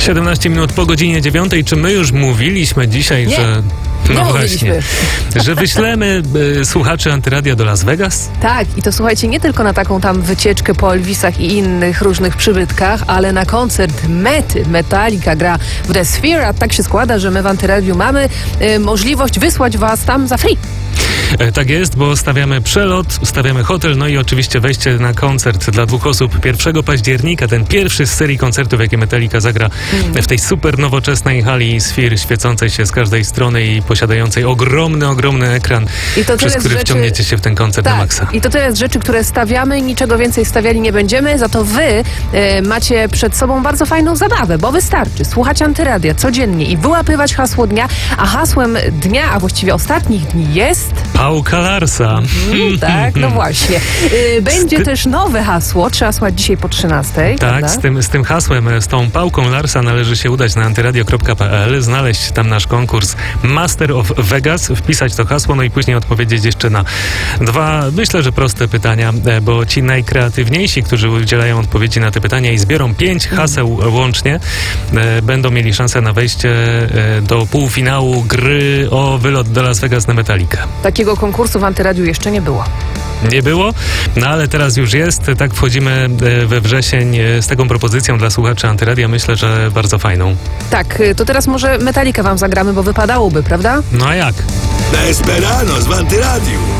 17 minut po godzinie 9. Czy my już mówiliśmy dzisiaj, Nie. że... No Nie właśnie, mówiliśmy. że wyślemy słuchaczy Antyradia do Las Vegas? Tak, i to słuchajcie, nie tylko na taką tam wycieczkę po Elvisach i innych różnych przybytkach, ale na koncert Mety. Metallica gra w The Sphere, a tak się składa, że my w Antyradiu mamy możliwość wysłać was tam za free. Tak jest, bo stawiamy przelot, stawiamy hotel, no i oczywiście wejście na koncert dla 2 osób 1 października. Ten pierwszy z serii koncertów, jakie Metallica zagra w tej super nowoczesnej hali Sphere, świecącej się z każdej strony i posiadającej ogromny ekran, przez który wciągniecie się w ten koncert na maksa. I to jest rzeczy, które stawiamy, niczego więcej stawiali nie będziemy, za to wy macie przed sobą bardzo fajną zabawę, bo wystarczy słuchać Antyradia codziennie i wyłapywać hasło dnia, a hasłem dnia, a właściwie ostatnich dni jest... Pałka Larsa. Tak, no właśnie. Będzie też nowe hasło, trzeba słuchać dzisiaj po 13. Tak, z tym hasłem, z tą pałką Larsa należy się udać na antyradio.pl, znaleźć tam nasz konkurs Master of Vegas, wpisać to hasło, no i później odpowiedzieć jeszcze na 2, myślę, że proste pytania, bo ci najkreatywniejsi, którzy udzielają odpowiedzi na te pytania i zbiorą 5 haseł łącznie, będą mieli szansę na wejście do półfinału gry o wylot do Las Vegas na Metallicę. Takiego konkursu w Antyradiu jeszcze nie było. Nie było, no ale teraz już jest. Tak wchodzimy we wrzesień z taką propozycją dla słuchaczy Antyradia. Myślę, że bardzo fajną. Tak, to teraz może Metallica wam zagramy, bo wypadałoby, prawda? No a jak? Desperados w Antyradiu.